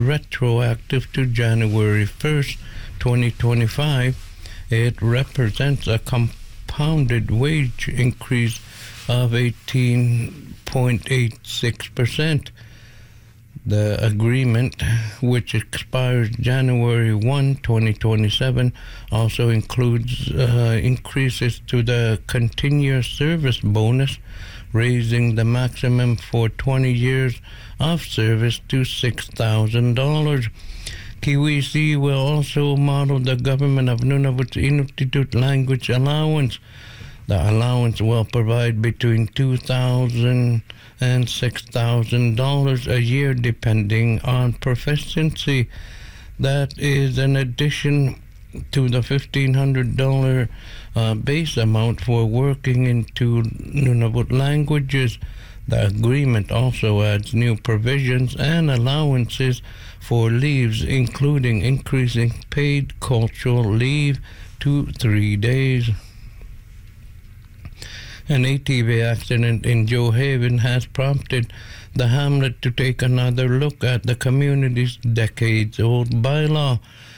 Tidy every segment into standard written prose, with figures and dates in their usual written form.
retroactive to January 1st, 2025. It represents a compounded wage increase of 18.86%. The agreement, which expires January 1, 2027, also includes increases to the continuous service bonus, raising the maximum for 20 years of service to $6,000. Kiwisi will also model the government of Nunavut's Inuktitut language allowance. The allowance will provide between $2,000 and $6,000 a year, depending on proficiency. That is an addition to the $1,500 base amount for working in two Nunavut languages. The agreement also adds new provisions and allowances for leaves, including increasing paid cultural leave to 3 days. An ATV accident in Joe Haven has prompted the hamlet to take another look at the community's decades-old bylaw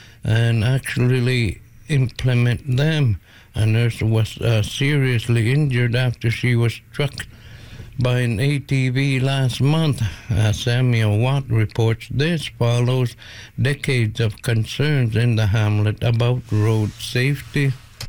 and actually implement them. A nurse was seriously injured after she was struck by an ATV last month. Samuel Watt reports this follows decades of concerns in the hamlet about road safety.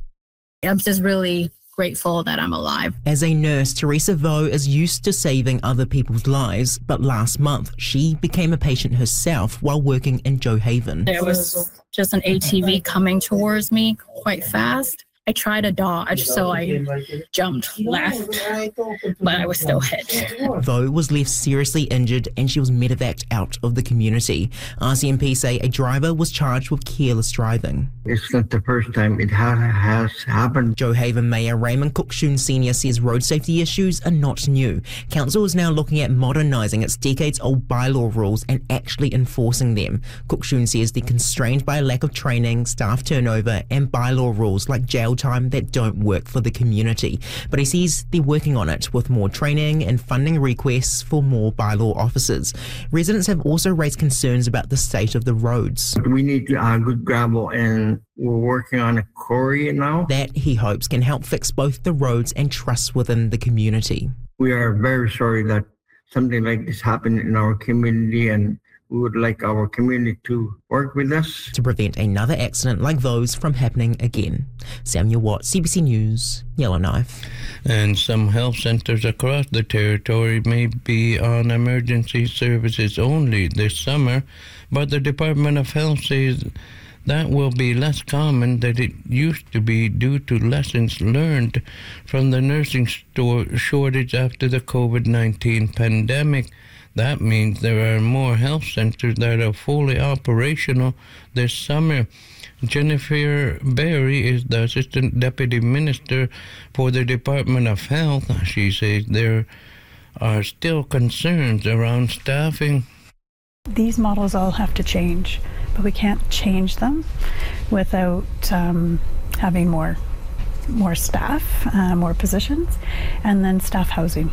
I'm just really grateful that I'm alive. As a nurse, Teresa Vo is used to saving other people's lives, but last month she became a patient herself while working in Joe Haven. There was just an ATV coming towards me quite fast. I tried to dodge, so I jumped left, but I was still hit. Vo was left seriously injured and she was medevaced out of the community. RCMP say a driver was charged with careless driving. It's not the first time it has happened. Joe Haven Mayor Raymond Cookshun Sr. says road safety issues are not new. Council is now looking at modernising its decades-old bylaw rules and actually enforcing them. Cookshun says they're constrained by a lack of training, staff turnover and bylaw rules like jail time that don't work for the community. But he says they're working on it with more training and funding requests for more bylaw officers. Residents have also raised concerns about the state of the roads. We need good gravel, and we're working on a quarry now. That, he hopes, can help fix both the roads and trust within the community. We are very sorry that something like this happened in our community, and we would like our community to work with us to prevent another accident like those from happening again. Samuel Watt, CBC News, Yellowknife. And some health centers across the territory may be on emergency services only this summer, but the Department of Health says that will be less common than it used to be due to lessons learned from the nursing shortage after the COVID-19 pandemic. That means there are more health centers that are fully operational this summer. Jennifer Berry is the Assistant Deputy Minister for the Department of Health. She says there are still concerns around staffing. These models all have to change, but we can't change them without having more staff, more positions, and then staff housing.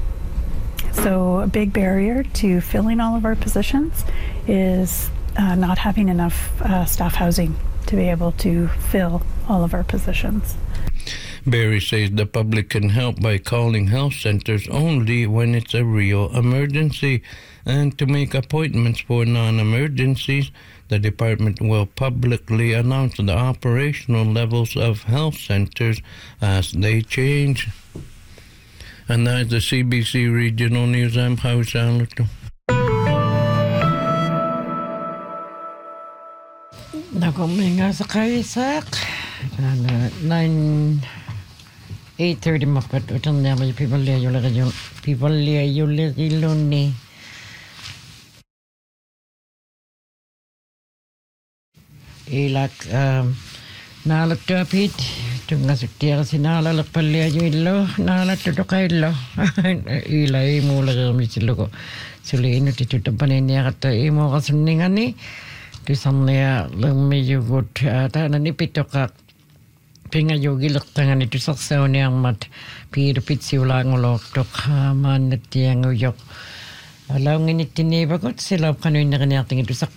So a big barrier to filling all of our positions is not having enough staff housing to be able to fill all of our positions. Barry says the public can help by calling health centers only when it's a real emergency. And to make appointments for non-emergencies, the department will publicly announce the operational levels of health centers as they change. And that's the CBC Regional News. I'm Hau Charlotte. Nagominga sa kaisak. 8:30 mapat utang na may people liya ni. Ilak nalat kapit. Tunga suktiara sinala la palia yilo nala tutokailo ilai mula kami siloko suli inu tituta panenia kata imo kasuningani tu samnea lemi yugut ta nani pitoka pinga yogi laktangan itu saksaone ang mat pir pitsi ulang olok tok man tiang uyok Alaungin ittiniivakut silauqqanuinneqiniartingitu